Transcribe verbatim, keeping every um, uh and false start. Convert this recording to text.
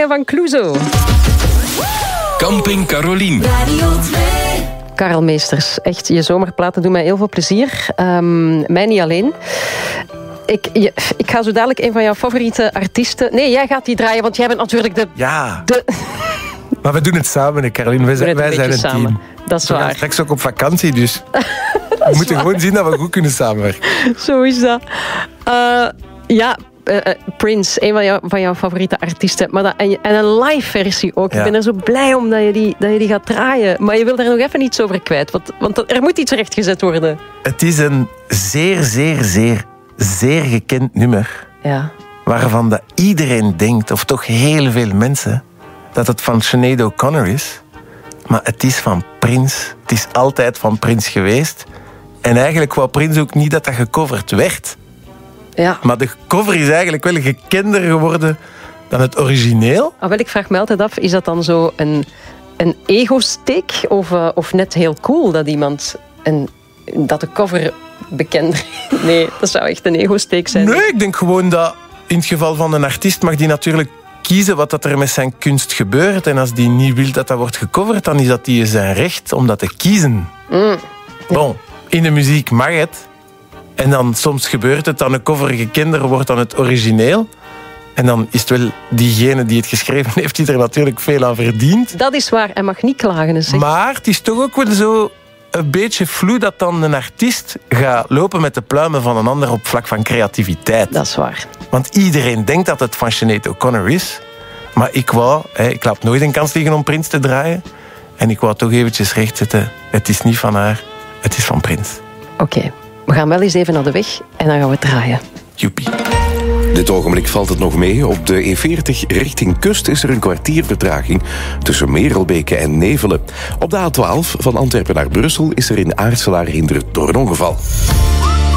Inge van Clouseau. Camping Carolien. Karel Meesters, echt, je zomerplaten doen mij heel veel plezier. Um, mij niet alleen. Ik, je, ik ga zo dadelijk een van jouw favoriete artiesten... Nee, jij gaat die draaien, want jij bent natuurlijk de... Ja. de... Maar we doen het samen, Carolien. Wij zijn, wij zijn een samen. team. Dat is we waar. gaan straks ook op vakantie, dus... we moeten gewoon zien dat we goed kunnen samenwerken. Zo is dat. Uh, ja... Uh, uh, Prince, een van, jou, van jouw favoriete artiesten. Maar dat, en, je, en een live versie ook. Ja. Ik ben er zo blij om dat je, die, dat je die gaat draaien. Maar je wil er nog even iets over kwijt. Want, want er moet iets rechtgezet worden. Het is een zeer, zeer, zeer, zeer gekend nummer. Ja. Waarvan dat iedereen denkt, of toch heel veel mensen, dat het van Sinead O'Connor is. Maar het is van Prince. Het is altijd van Prince geweest. En eigenlijk wou Prince ook niet dat dat gecoverd werd. Ja. Maar de cover is eigenlijk wel gekender geworden dan het origineel. Ah, wel, ik vraag me altijd af, is dat dan zo een, een ego-steek? Of, uh, of net heel cool dat iemand... Een, dat de cover bekender... Nee, dat zou echt een ego-steek zijn. Nee, ik denk gewoon dat in het geval van een artiest mag die natuurlijk kiezen wat dat er met zijn kunst gebeurt. En als die niet wil dat dat wordt gecoverd, dan is dat die zijn recht om dat te kiezen. Mm. Bon, in de muziek mag het. En dan soms gebeurt het, dan een cover gekender wordt dan het origineel. En dan is het wel diegene die het geschreven heeft, die er natuurlijk veel aan verdient. Dat is waar, hij mag niet klagen. Dus maar het is toch ook wel zo een beetje vloe dat dan een artiest gaat lopen met de pluimen van een ander op vlak van creativiteit. Dat is waar. Want iedereen denkt dat het van Sinead O'Connor is. Maar ik wou, hè, ik laat nooit een kans liggen om Prince te draaien. En ik wou toch eventjes rechtzetten. Het is niet van haar, het is van Prince. Oké. Okay. We gaan wel eens even naar de weg en dan gaan we draaien. Joepie. Dit ogenblik valt het nog mee. Op de E veertig richting kust is er een kwartier vertraging tussen Merelbeke en Nevelen. Op de A twaalf van Antwerpen naar Brussel is er in Aartselaar hinderd door een ongeval.